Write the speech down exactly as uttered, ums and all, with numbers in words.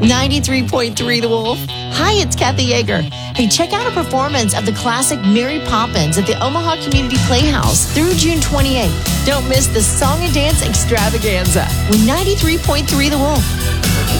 ninety-three point three The Wolf. Hi, it's Kathy Yeager. Hey, check out a performance of the classic Mary Poppins at the Omaha Community Playhouse through June twenty-eighth. Don't miss the Song and Dance Extravaganza with ninety-three point three The Wolf.